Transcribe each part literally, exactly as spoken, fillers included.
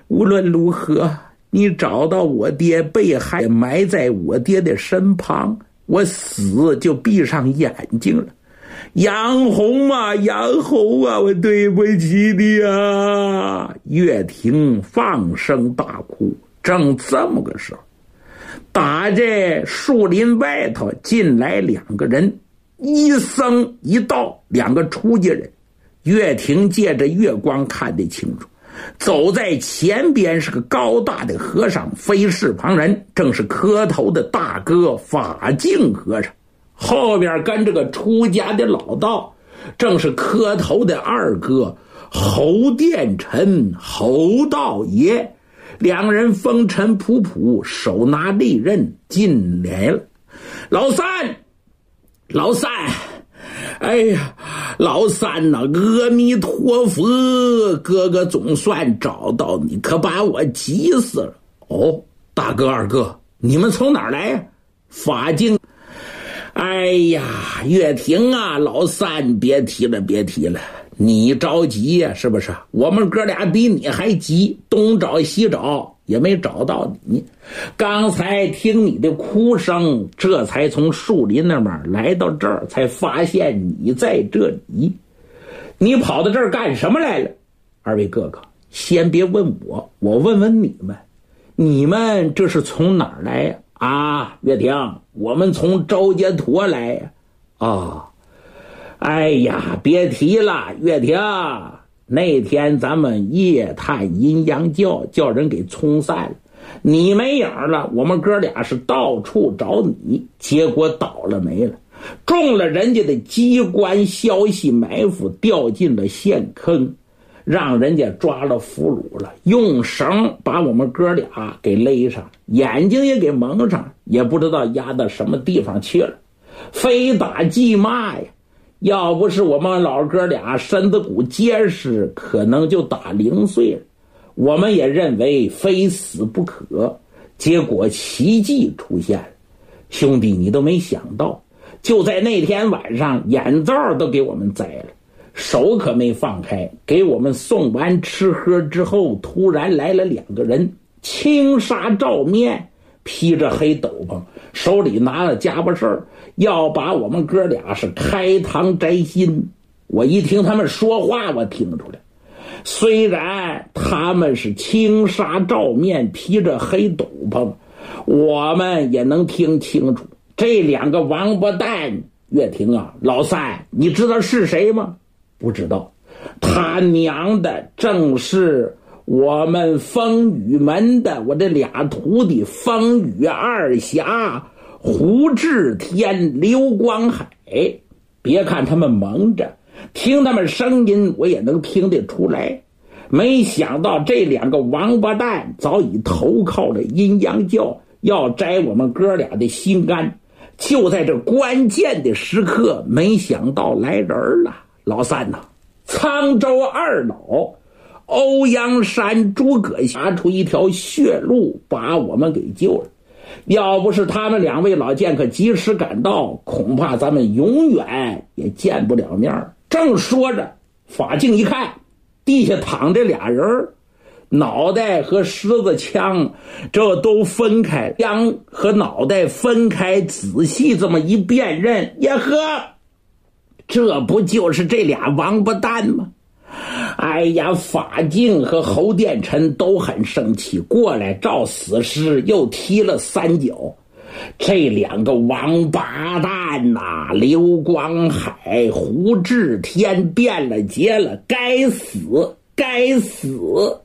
无论如何，你找到我爹被害，埋在我爹的身旁，我死就闭上眼睛了。杨红啊，杨红啊，我对不起你啊！岳霆放声大哭。正这么个时候，打这树林外头进来两个人，一僧一道，两个出家人。岳霆借着月光看得清楚，走在前边是个高大的和尚，非是旁人，正是磕头的大哥法净和尚。后边跟着个出家的老道，正是磕头的二哥侯殿臣侯道爷。两人风尘仆仆，手拿利刃进来了。老三，老三，哎呀，老三呐、啊，阿弥陀佛，哥哥总算找到你，可把我急死了。哦，大哥二哥，你们从哪儿来呀？法净，哎呀，岳霆啊，老三别提了，别提了。你着急呀、啊，是不是？我们哥俩比你还急，东找西找也没找到你。刚才听你的哭声，这才从树林那边来到这儿，才发现你在这里。你跑到这儿干什么来了？二位哥哥，先别问我，我问问你们，你们这是从哪儿来呀？啊，岳霆，我们从周家坨来呀。啊。哎呀，别提了，岳霆，那天咱们夜探阴阳教，叫人给冲散了，你没影了，我们哥俩是到处找你，结果倒了霉了，中了人家的机关消息埋伏，掉进了陷坑，让人家抓了俘虏了，用绳把我们哥俩给勒上，眼睛也给蒙上，也不知道压到什么地方去了，非打即骂呀。要不是我们老哥俩身子骨结实，可能就打零碎了。我们也认为非死不可，结果奇迹出现了。兄弟，你都没想到，就在那天晚上，眼罩都给我们摘了，手可没放开。给我们送完吃喝之后，突然来了两个人，青纱罩面，披着黑斗篷，手里拿了家伙事儿，要把我们哥俩是开膛摘心。我一听他们说话，我听出来，虽然他们是青纱罩面，披着黑斗篷，我们也能听清楚。这两个王八蛋，岳霆啊，老三，你知道是谁吗？不知道。他娘的，正是我们风雨门的我这俩徒弟，风雨二侠胡志天、刘光海。别看他们蒙着，听他们声音我也能听得出来。没想到这两个王八蛋早已投靠了阴阳教，要摘我们哥俩的心肝。就在这关键的时刻，没想到来人了。老三呐，沧州二老欧阳山、诸葛拿出一条血路，把我们给救了。要不是他们两位老剑客及时赶到，恐怕咱们永远也见不了面。正说着，法净一看地下躺着俩人，脑袋和狮子枪这都分开，枪和脑袋分开，仔细这么一辨认，呀呵，这不就是这俩王八蛋吗？哎呀，法净和侯殿臣都很生气，过来照死尸又踢了三脚。这两个王八蛋呐、啊，刘光海、胡志天变了节了，该死，该死！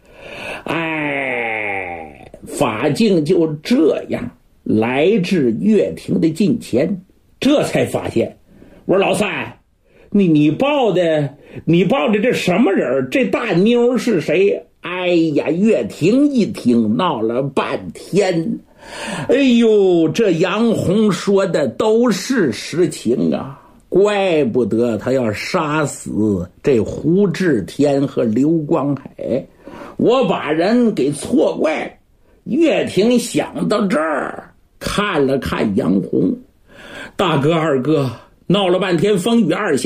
哎，法净就这样来至岳霆的近前，这才发现，我说老三，你你抱的你抱的这什么人？这大妞是谁？哎呀，岳霆一听，闹了半天。哎呦，这杨红说的都是实情啊，怪不得他要杀死这胡志天和刘光海，我把人给错怪。岳霆想到这儿，看了看杨红，大哥二哥，闹了半天风雨二侠